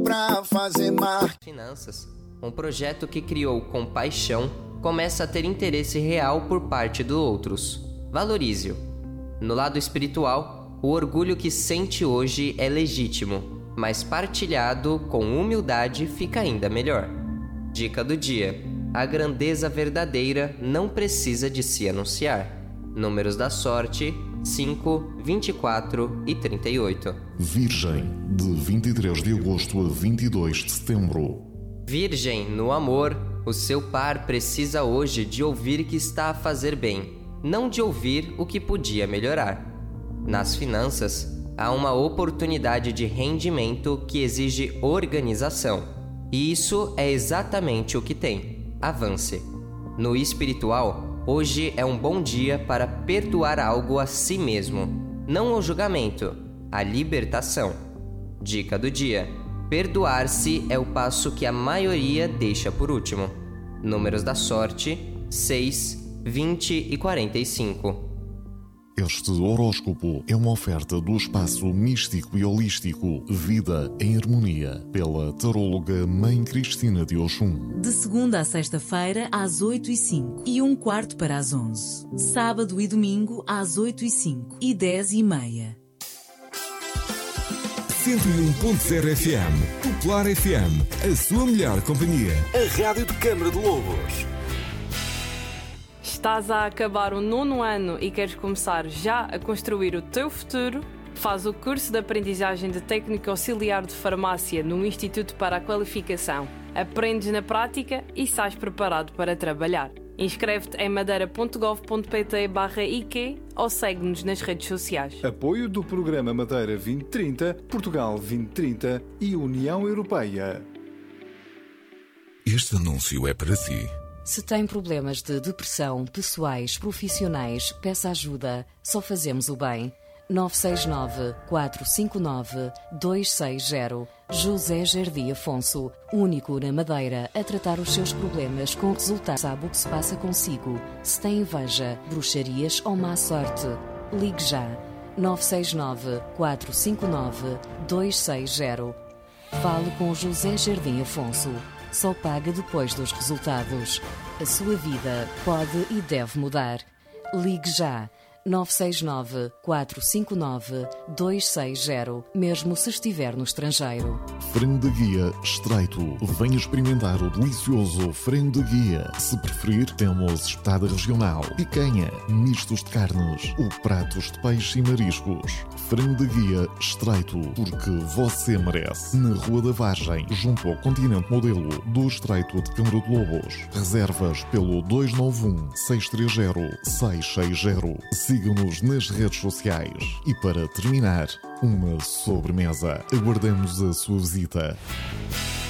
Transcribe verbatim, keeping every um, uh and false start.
pra fazer mar. Finanças. Um projeto que criou com paixão começa a ter interesse real por parte dos outros. Valorize-o. No lado espiritual, o orgulho que sente hoje é legítimo, mas partilhado com humildade fica ainda melhor. Dica do dia: a grandeza verdadeira não precisa de se anunciar. Números da sorte: cinco, vinte e quatro e trinta e oito. Virgem, de vinte e três de agosto a vinte e dois de setembro. Virgem, no amor, o seu par precisa hoje de ouvir que está a fazer bem, não de ouvir o que podia melhorar. Nas finanças, há uma oportunidade de rendimento que exige organização. E isso é exatamente o que tem. Avance. No espiritual, hoje é um bom dia para perdoar algo a si mesmo. Não o julgamento, a libertação. Dica do dia: perdoar-se é o passo que a maioria deixa por último. Números da sorte: seis, vinte e quarenta e cinco. Este horóscopo é uma oferta do espaço místico e holístico Vida em Harmonia, pela taróloga Mãe Cristina de Oxum. De segunda a sexta-feira, às oito e cinco e um quarto para as onze. Sábado e domingo, às oito e cinco e dez e meia. cento e um ponto zero F M, Popular F M, a sua melhor companhia. A rádio de Câmara de Lobos. Estás a acabar o nono ano e queres começar já a construir o teu futuro? Faz o curso de aprendizagem de técnico auxiliar de farmácia no Instituto para a Qualificação. Aprendes na prática e sais preparado para trabalhar. Inscreve-te em madeira ponto gov ponto pt barra I Q ou segue-nos nas redes sociais. Apoio do Programa Madeira vinte trinta, Portugal vinte trinta e União Europeia. Este anúncio é para si. Se tem problemas de depressão, pessoais, profissionais, peça ajuda. Só fazemos o bem. nove seis nove, quatro cinco nove, dois seis zero. José Jardim Afonso, único na Madeira a tratar os seus problemas com resultados. Sabe o que se passa consigo? Se tem inveja, bruxarias ou má sorte? Ligue já. nove seis nove, quatro cinco nove, dois seis zero. Fale com José Jardim Afonso. Só paga depois dos resultados. A sua vida pode e deve mudar. Ligue já. nove seis nove, quatro cinco nove, dois seis zero, mesmo se estiver no estrangeiro. Frango de guia estreito. Venha experimentar o delicioso frango de guia. Se preferir, temos espetada regional, picanha, mistos de carnes ou pratos de peixe e mariscos. Frango de guia estreito, porque você merece. Na Rua da Vargem, junto ao Continente Modelo do Estreito de Câmara de Lobos. Reservas pelo dois nove um, seis três zero, seis seis zero. Siga-nos nas redes sociais. E para terminar, uma sobremesa. Aguardamos a sua visita.